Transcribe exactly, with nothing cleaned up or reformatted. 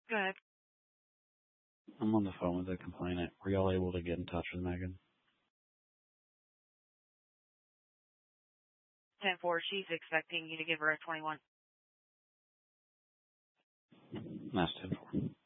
Go ahead. I'm on the phone with the complainant. Were y'all able to get in touch with Megan? ten four, she's expecting you to give her a twenty-one. That's ten four.